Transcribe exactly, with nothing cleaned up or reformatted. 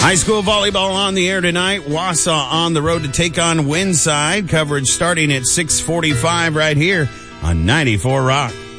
High school volleyball on the air tonight. Wausau on the road to take on Windside. Coverage starting at six forty-five right here on ninety-four Rock.